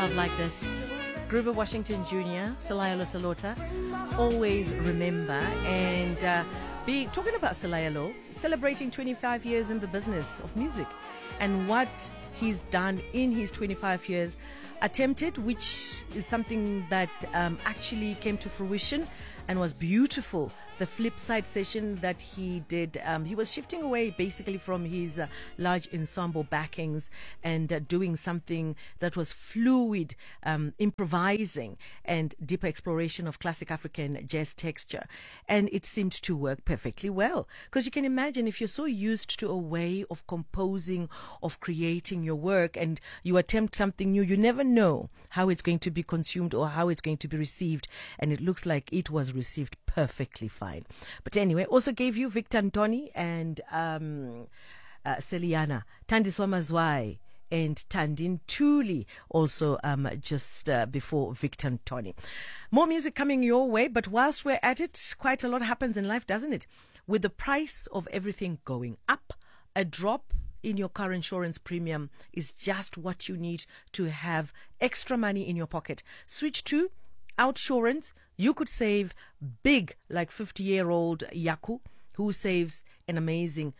love like this. Grover Washington Jr., Salayalo Salota, always remember. And talking about Salayalo, celebrating 25 years in the business of music and what he's done in his 25 years, attempted, which is something that actually came to fruition and was beautiful. The flip side session that he did, he was shifting away basically from his large ensemble backings and doing something that was fluid, improvising and deeper exploration of classic African jazz texture. And it seemed to work perfectly well. Because you can imagine, if you're so used to a way of composing, of creating your work, and you attempt something new, you never know how it's going to be consumed or how it's going to be received. And it looks like it was received perfectly fine. But anyway, also gave you Victor Ntoni and Seliana, Tandiswa Mazwai and Tandin Tuli, also just before Victor Ntoni. More music coming your way, but whilst we're at it, quite a lot happens in life, doesn't it? With the price of everything going up, a drop in your car insurance premium is just what you need to have extra money in your pocket. Switch to Outsurance. You could save big, like 50-year-old Yaku, who saves an amazing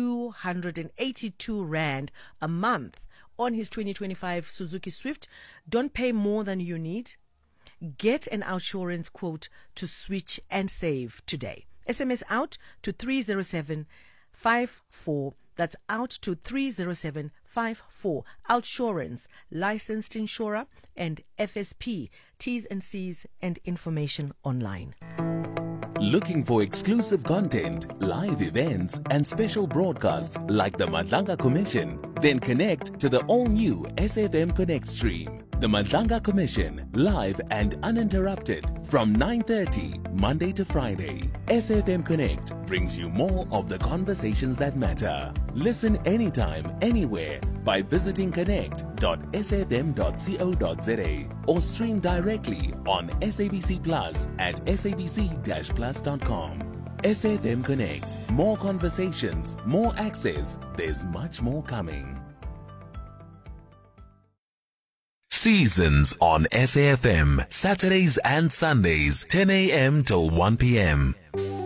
282 Rand a month on his 2025 Suzuki Swift. Don't pay more than you need. Get an Outsurance quote to switch and save today. SMS out to 30754. That's out to 30754. Outsurance, licensed insurer, and FSP. T's and C's and information online. Looking for exclusive content, live events, and special broadcasts like the Madlanga Commission? Then connect to the all-new SFM Connect stream. The Madlanga Commission, live and uninterrupted from 9:30 Monday to Friday. SFM Connect brings you more of the conversations that matter. Listen anytime, anywhere by visiting connect.sfm.co.za or stream directly on SABC Plus at sabc-plus.com. SFM Connect. More conversations, more access. There's much more coming. Seasons on SAFM, Saturdays and Sundays, 10 a.m. till 1 p.m.